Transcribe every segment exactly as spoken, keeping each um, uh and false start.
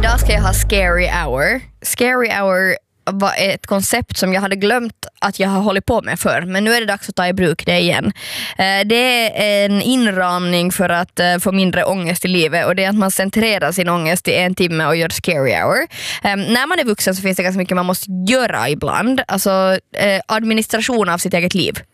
Idag ska jag ha Scary Hour. Scary Hour var ett koncept som jag hade glömt att jag har hållit på med för, men nu är det dags att ta i bruk det igen. Det är en inramning för att få mindre ångest i livet, och det är att man centrerar sin ångest i en timme och gör Scary Hour. När man är vuxen så finns det ganska mycket man måste göra ibland, alltså administration av sitt eget liv.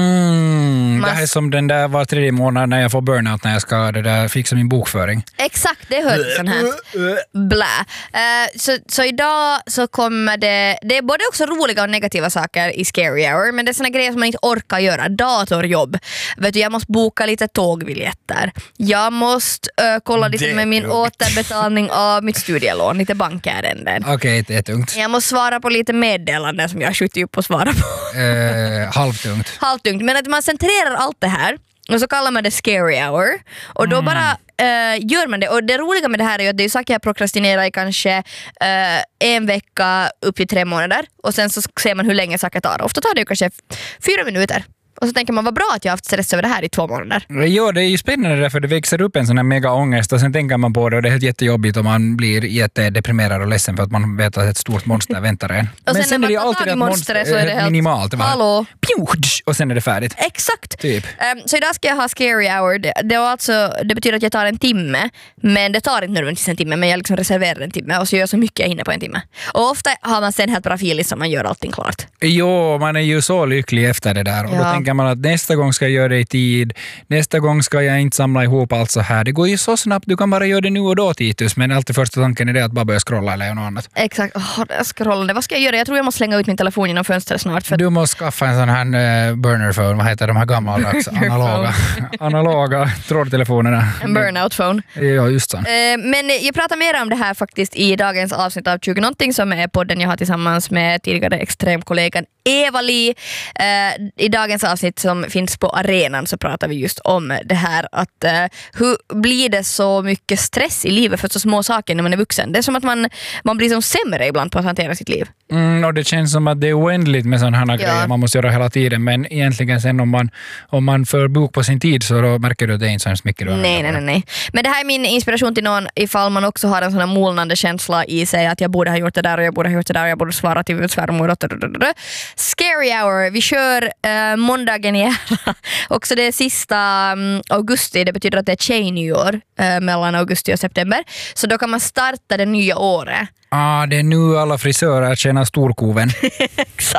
Mm, det här är som den där var tredje månad när jag får burnout när jag ska det där fixa min bokföring. Exakt, det hör till sån här blä. Uh, så, så idag så kommer det, det är både också roliga och negativa saker i Scary Hour, men det är såna grejer som man inte orkar göra. Datorjobb. Vet du, jag måste boka lite tågbiljetter. Jag måste uh, kolla lite med min återbetalning av mitt studielån, lite bankärenden. Okej, okay, det är tungt. Jag måste svara på lite meddelanden som jag har skjutit upp och svara på. Uh, halvtungt. Halvtungt, men att man centrerar allt det här och så kallar man det Scary Hour, och då mm. bara uh, gör man det. Och det roliga med det här är ju att det är saker jag prokrastinerar i kanske uh, en vecka upp till tre månader, och sen så ser man hur länge saker tar. Ofta tar det ju kanske fyra minuter. Och så tänker man, vad bra att jag har haft stress över det här i två månader. Ja, det är ju spännande därför det växer upp en sån här mega ångest, och sen tänker man på det och det är helt jättejobbigt och man blir jättedeprimerad och ledsen för att man vet att ett stort monster väntar en. Och sen, sen när man tar tag i monstret så är det helt minimalt. Hallå. Och sen är det färdigt. Exakt. Typ. Um, så idag ska jag ha Scary Hour. Det, det, alltså, det betyder att jag tar en timme, men det tar inte nödvändigtvis en timme, men jag liksom reserverar en timme och så gör jag så mycket jag hinner på en timme. Och ofta har man sen helt bra filis som man gör allting klart. Jo, man är ju så lycklig efter det där och ja. Då tänker man att nästa gång ska jag göra det i tid. Nästa gång ska jag inte samla ihop allt så här. Det går ju så snabbt. Du kan bara göra det nu och då, Titus. Men alltid första tanken är det att bara börja scrolla eller något annat. Exakt. Oh, scrolla. Vad ska jag göra? Jag tror jag måste slänga ut min telefon genom fönstret snart. För... Du måste skaffa en sån här uh, burner phone. Vad heter de här gammaldags? analoga. analoga trådtelefonerna. En burnout phone. Ja, just så. Uh, men jag pratar mer om det här faktiskt i dagens avsnitt av tjugo någonting som är podden jag har tillsammans med tidigare extremkollegan Eva-Li. Uh, I dagens avsnitt som finns på arenan så pratar vi just om det här att uh, hur blir det så mycket stress i livet för så små saker när man är vuxen. Det är som att man, man blir som sämre ibland på att hantera sitt liv. Mm, och det känns som att det är oändligt med sådana här ja. grejer man måste göra hela tiden, men egentligen sen om man, om man får bok på sin tid så då märker du att det är inte så hemskt mycket. Nej, nej, nej, nej. Men det här är min inspiration till någon ifall man också har en sån här molnande känsla i sig att jag borde ha gjort det där och jag borde ha gjort det där och jag borde svara till svärmor. Scary Hour, vi kör uh, måndagen i ära. Också det är sista um, augusti, det betyder att det är tjejnyår uh, mellan augusti och september. Så då kan man starta det nya året. Ah, det är nu alla frisörer tjänar storkoven. Exakt.